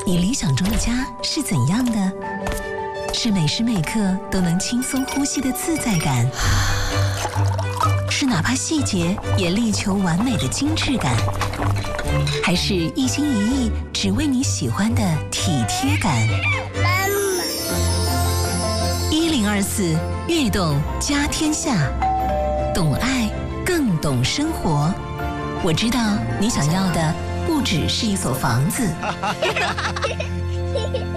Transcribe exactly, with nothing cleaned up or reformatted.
你理想中的家是怎样的？是每时每刻都能轻松呼吸的自在感，是哪怕细节也力求完美的精致感，还是一心一意只为你喜欢的体贴感？一零二四悦动家天下，懂爱更懂生活。我知道你想要的不只是一所房子。